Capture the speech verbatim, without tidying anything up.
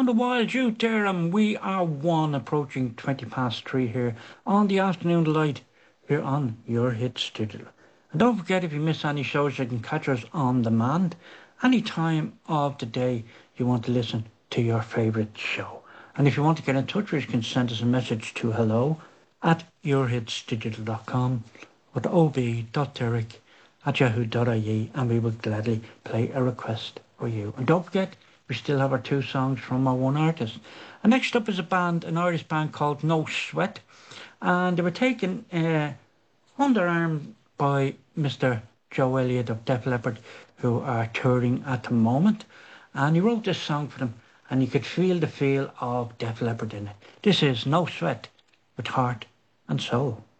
down the wild youth there, and we are one approaching twenty past three here on the afternoon delight here on Your Hits Digital. And don't forget, if you miss any shows, you can catch us on demand any time of the day you want to listen to your favourite show. And if you want to get in touch with us, you can send us a message to hello at your hits digital dot com or to ob.derek at yahoo dot I E, and we will gladly play a request for you. And don't forget, we still have our two songs from our one artist. And next up is a band, an Irish band called No Sweat, and they were taken uh, under arm by Mister Joe Elliott of Def Leppard, who are touring at the moment. And he wrote this song for them, and you could feel the feel of Def Leppard in it. This is No Sweat with Heart and Soul.